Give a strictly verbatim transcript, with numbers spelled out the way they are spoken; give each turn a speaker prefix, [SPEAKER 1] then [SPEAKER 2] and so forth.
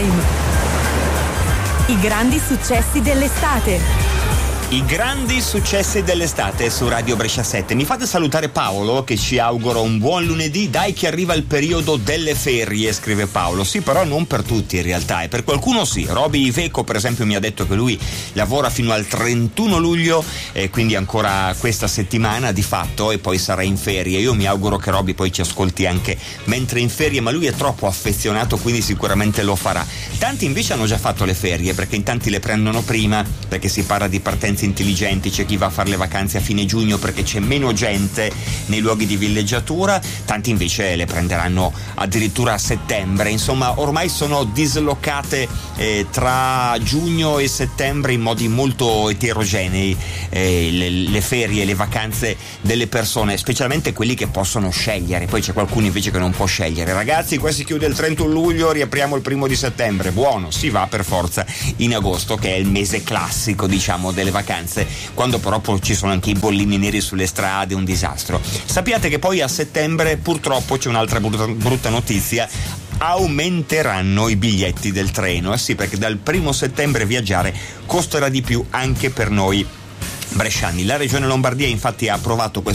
[SPEAKER 1] Time. I grandi successi dell'estate.
[SPEAKER 2] I grandi successi dell'estate su Radio Brescia sette. Mi fate salutare Paolo che ci augura un buon lunedì. Dai che arriva il periodo delle ferie, scrive Paolo. Sì, però non per tutti in realtà, e per qualcuno sì. Roby Iveco per esempio mi ha detto che lui lavora fino al trentuno luglio e quindi ancora questa settimana di fatto, e poi sarà in ferie. Io mi auguro che Roby poi ci ascolti anche mentre in ferie, ma lui è troppo affezionato, quindi sicuramente lo farà. Tanti invece hanno già fatto le ferie, perché in tanti le prendono prima, perché si parla di partenze intelligenti. C'è chi va a fare le vacanze a fine giugno perché c'è meno gente nei luoghi di villeggiatura, tanti invece le prenderanno addirittura a settembre. Insomma, ormai sono dislocate eh, tra giugno e settembre in modi molto eterogenei eh, le, le ferie, le vacanze delle persone, specialmente quelli che possono scegliere. Poi c'è qualcuno invece che non può scegliere. Ragazzi, qua si chiude il trentuno luglio, riapriamo il primo di settembre. Buono, si va per forza in agosto, che è il mese classico, diciamo, delle vacanze, quando però poi ci sono anche i bollini neri sulle strade, un disastro. Sappiate che poi a settembre purtroppo c'è un'altra brutta, brutta notizia: aumenteranno i biglietti del treno. Eh sì, perché dal primo settembre viaggiare costerà di più anche per noi bresciani. La Regione Lombardia infatti ha approvato questo